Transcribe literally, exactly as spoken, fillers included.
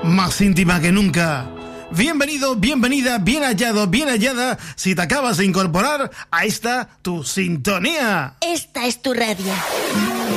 más íntima que nunca. Bienvenido, bienvenida, bien hallado, bien hallada si te acabas de incorporar a esta tu sintonía. Esta es tu radio.